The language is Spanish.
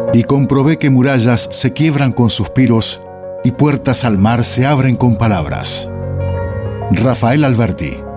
Y comprobé que murallas se quiebran con suspiros y puertas al mar se abren con palabras. Rafael Alberti.